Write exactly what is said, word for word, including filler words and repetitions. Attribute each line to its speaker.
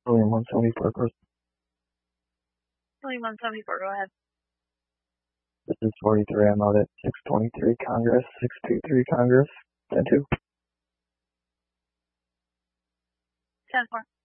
Speaker 1: William one seventy-four, of course.
Speaker 2: William one seventy-four, go ahead.
Speaker 1: This is forty-three, I'm out at six twenty-three Congress, six two three Congress, ten two.
Speaker 2: ten four.